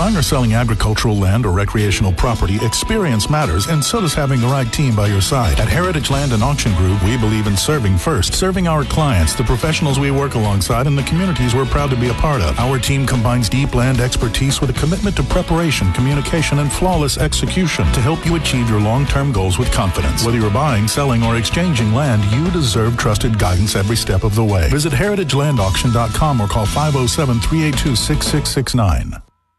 buying or selling agricultural land or recreational property, experience matters, and so does having the right team by your side. At Heritage Land and Auction Group, we believe in serving first, serving our clients, the professionals we work alongside, and the communities we're proud to be a part of. Our team combines deep land expertise with a commitment to preparation, communication, and flawless execution to help you achieve your long-term goals with confidence. Whether you're buying, selling, or exchanging land, you deserve trusted guidance every step of the way. Visit heritagelandauction.com or call 507-382-6669.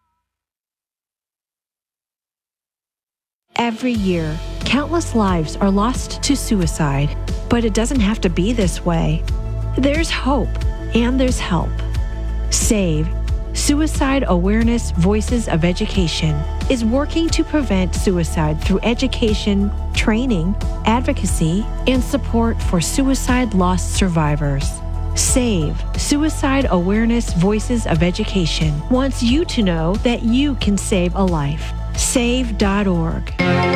Every year, countless lives are lost to suicide, but it doesn't have to be this way. There's hope and there's help. SAVE, Suicide Awareness Voices of Education, is working to prevent suicide through education, training, advocacy, and support for suicide loss survivors. SAVE, Suicide Awareness Voices of Education, wants you to know that you can save a life. Save.org.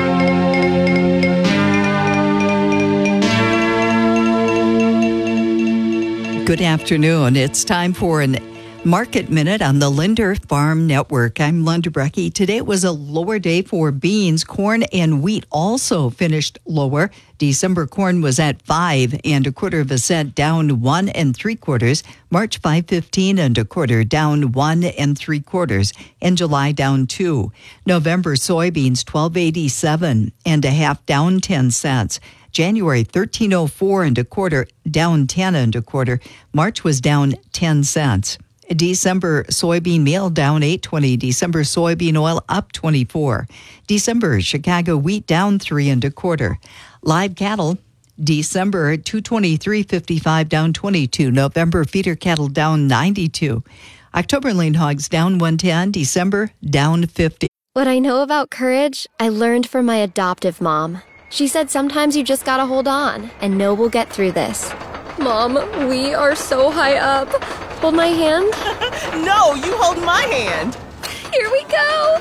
Good afternoon. It's time for an Market Minute on the Linder Farm Network. I'm Linda Brecky. Today was a lower day for beans. Corn and wheat also finished lower. December corn was at 5 1/4 cents, down 1 3/4. March 5.15 1/4, down 1 3/4, and July down 2. November soybeans 12.87 1/2, down 10 cents. January 13.04 1/4, down 10 1/4. March was down 10 cents. December soybean meal down 8.20. December soybean oil up 24. December Chicago wheat down 3 1/4. Live cattle December 223.55, down 22. November feeder cattle down 92. October lean hogs down 110. December down 50. What I know about courage, I learned from my adoptive mom. She said sometimes you just gotta hold on and know we'll get through this. Mom, we are so high up. Hold my hand. No, you hold my hand. Here we go.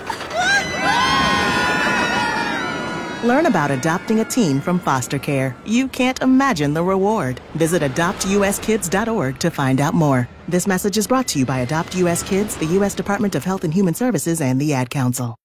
Learn about adopting a teen from foster care. You can't imagine the reward. Visit adoptuskids.org to find out more. This message is brought to you by Adopt US Kids, the U.S. Department of Health and Human Services, and the Ad Council.